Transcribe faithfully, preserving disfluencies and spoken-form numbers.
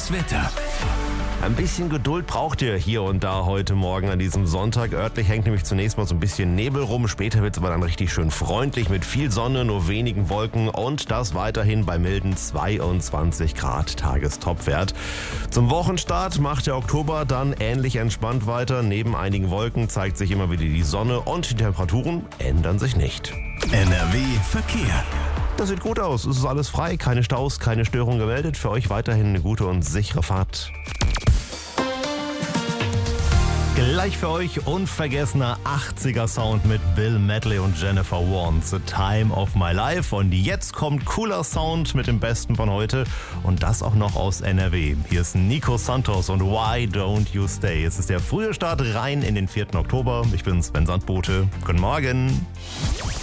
Das Wetter. Ein bisschen Geduld braucht ihr hier und da heute Morgen an diesem Sonntag. Örtlich hängt nämlich zunächst mal so ein bisschen Nebel rum. Später wird es aber dann richtig schön freundlich mit viel Sonne, nur wenigen Wolken und das weiterhin bei milden zweiundzwanzig Grad Tagestopwert. Zum Wochenstart macht der Oktober dann ähnlich entspannt weiter. Neben einigen Wolken zeigt sich immer wieder die Sonne und die Temperaturen ändern sich nicht. N R W Verkehr. Das sieht gut aus. Es ist alles frei, keine Staus, keine Störung gemeldet. Für euch weiterhin eine gute und sichere Fahrt. Gleich für euch unvergessener achtziger Sound mit Bill Medley und Jennifer Warnes, The Time of My Life. Und jetzt kommt cooler Sound mit dem Besten von heute und das auch noch aus N R W. Hier ist Nico Santos und Why Don't You Stay. Es ist der frühe Start rein in den vierten Oktober. Ich bin Sven Sandbote. Guten Morgen.